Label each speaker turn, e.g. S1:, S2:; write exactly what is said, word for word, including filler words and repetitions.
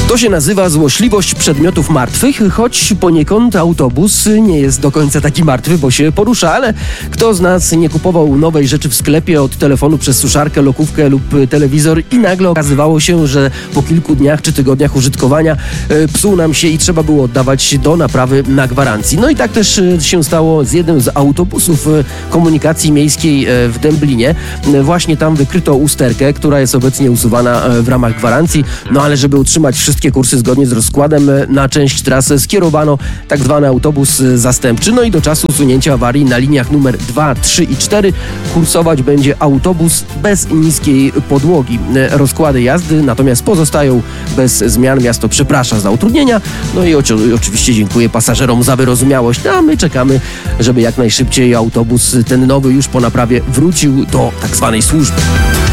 S1: To się nazywa złośliwość przedmiotów martwych, choć poniekąd autobus nie jest do końca taki martwy, bo się porusza, ale kto z nas nie kupował nowej rzeczy w sklepie, od telefonu przez suszarkę, lokówkę lub telewizor i nagle okazywało się, że po kilku dniach czy tygodniach użytkowania psuł nam się i trzeba było oddawać do naprawy na gwarancji. No i tak też się stało z jednym z autobusów komunikacji miejskiej w Dęblinie. Właśnie tam wykryto usterkę, która jest obecnie usuwana w ramach gwarancji, no ale żeby utrzymać wszystkie kursy zgodnie z rozkładem, na część trasy skierowano tak zwany autobus zastępczy. No i do czasu usunięcia awarii na liniach numer dwa, trzy i cztery kursować będzie autobus bez niskiej podłogi. Rozkłady jazdy natomiast pozostają bez zmian. Miasto przeprasza za utrudnienia, no i oczy- oczywiście dziękuję pasażerom za wyrozumiałość, no, a my czekamy, żeby jak najszybciej autobus ten nowy już po naprawie wrócił do tak zwanej służby.